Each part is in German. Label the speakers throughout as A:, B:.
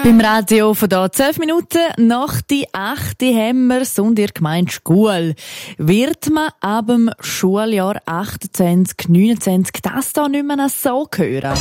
A: Beim Radio von da 12 Minuten nach die 8 haben wir es und ihr gemeint Schule. Wird man ab dem Schuljahr 28, 29 das da nicht mehr so hören?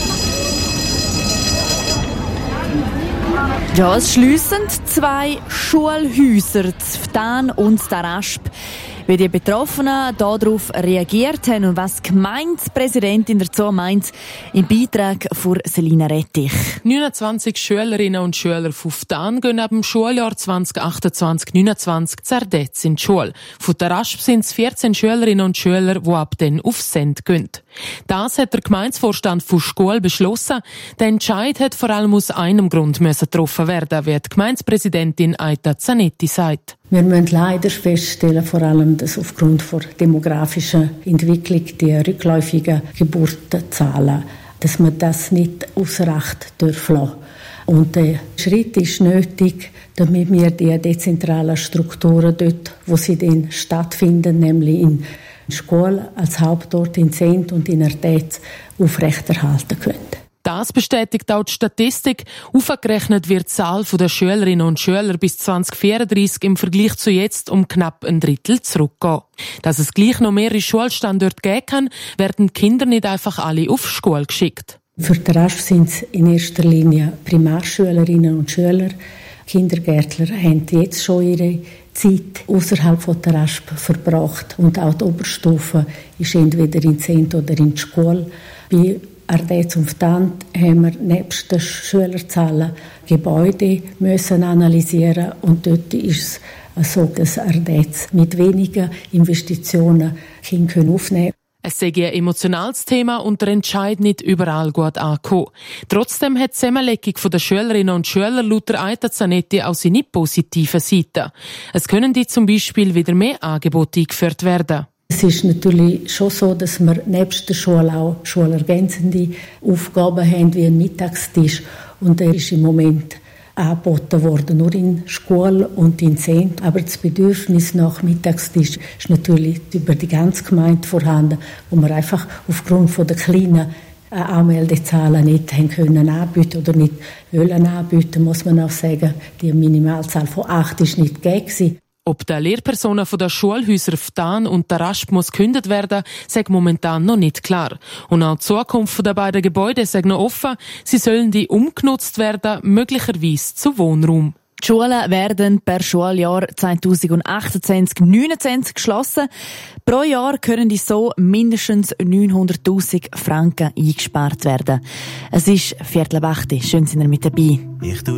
A: Ja, es schliessen 2 Schulhäuser, Ftan und Tarasp. Wie die Betroffenen darauf reagiert haben und was die Gemeindepräsidentin dazu meint, im Beitrag von Selina Rettich.
B: 29 Schülerinnen und Schüler von Ftan gehen ab dem Schuljahr 2028/29 zu Ardez in die Schule. Von Tarasp sind es 14 Schülerinnen und Schüler, die ab dann auf Send gehen. Das hat der Gemeindevorstand von Schule beschlossen. Der Entscheid hat vor allem aus einem Grund getroffen werden, wie die Gemeindepräsidentin Aita Zanetti sagt.
C: Wir müssen leider feststellen, vor allem, dass aufgrund der demografischen Entwicklung die rückläufigen Geburtenzahlen, dass man das nicht ausser Acht lassen. Und der Schritt ist nötig, damit wir die dezentralen Strukturen dort, wo sie dann stattfinden, nämlich in Schule als Hauptort in Zent und in Ardez, aufrechterhalten können.
B: Das bestätigt auch die Statistik. Aufgerechnet wird die Zahl der Schülerinnen und Schüler bis 2034 im Vergleich zu jetzt um knapp ein Drittel zurückgehen. Dass es gleich noch mehrere Schulstandorte geben kann, werden die Kinder nicht einfach alle auf Schule geschickt.
C: Für den Rest sind es in erster Linie Primarschülerinnen und Schüler. Kindergärtler haben jetzt schon ihre Zeit außerhalb von Tarasp verbracht und auch die Oberstufe ist entweder in Zent oder in der Schule. Bei Ardez und Ftan haben wir nebst den Schülerzahlen Gebäude müssen analysieren und dort ist es so, dass Ardez mit wenigen Investitionen Kinder aufnehmen können.
B: Es sei ein emotionales Thema und der Entscheid nicht überall gut angekommen. Trotzdem hat die Zusammenlegung der Schülerinnen und Schüler laut Aita Zanetti auch seine positiven Seiten. Es können die zum Beispiel wieder mehr Angebote eingeführt werden.
C: Es ist natürlich schon so, dass wir nebst der Schule auch schulergänzende Aufgaben haben, wie ein Mittagstisch. Und der ist im Moment angeboten worden, nur in Schule und in Zent. Aber das Bedürfnis nach Mittagstisch ist natürlich über die ganze Gemeinde vorhanden, wo wir einfach aufgrund der kleinen Anmeldezahlen nicht haben können anbieten oder nicht wollen anbieten, muss man auch sagen. Die Minimalzahl von 8 ist nicht gegeben.
B: Ob die Lehrpersonen der Schulhäuser Ftan und Tarasp gekündigt werden, sei momentan noch nicht klar. Und auch die Zukunft der beiden Gebäude sei noch offen. Sie sollen die umgenutzt werden, möglicherweise zu Wohnraum.
A: Die Schulen werden per Schuljahr 2028/29 geschlossen. Pro Jahr können so mindestens 900'000 Franken eingespart werden. Es ist 7:15. Schön, sind ihr mit dabei.